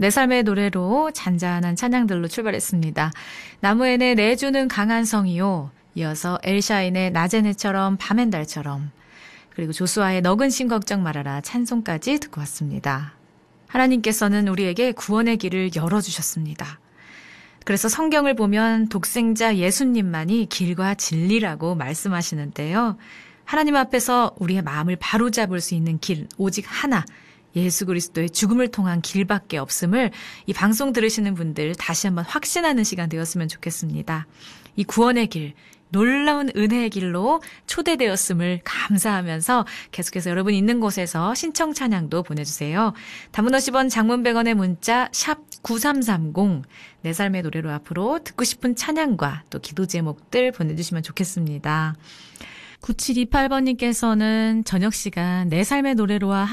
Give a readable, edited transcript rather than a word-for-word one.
내 삶의 노래로 잔잔한 찬양들로 출발했습니다. 나무엔의 내주는 강한 성이요. 이어서 엘샤인의 낮엔 해처럼 밤엔 달처럼, 그리고 조수아의 너근 심 걱정 말아라 찬송까지 듣고 왔습니다. 하나님께서는 우리에게 구원의 길을 열어주셨습니다. 그래서 성경을 보면 독생자 예수님만이 길과 진리라고 말씀하시는데요. 하나님 앞에서 우리의 마음을 바로잡을 수 있는 길 오직 하나, 예수 그리스도의 죽음을 통한 길밖에 없음을 이 방송 들으시는 분들 다시 한번 확신하는 시간 되었으면 좋겠습니다. 이 구원의 길, 놀라운 은혜의 길로 초대되었음을 감사하면서 계속해서 여러분 있는 곳에서 신청 찬양도 보내주세요. 단문 50원, 장문 100원의 문자 샵 9330, 내 삶의 노래로 앞으로 듣고 싶은 찬양과 또 기도 제목들 보내주시면 좋겠습니다. 9728번님께서는 저녁 시간 내 삶의 노래로와